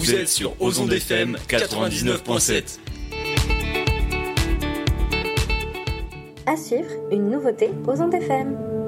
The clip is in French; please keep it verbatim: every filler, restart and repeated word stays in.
Vous êtes sur Ozonde F M quatre-vingt-dix-neuf point sept. À suivre, une nouveauté Ozonde F M.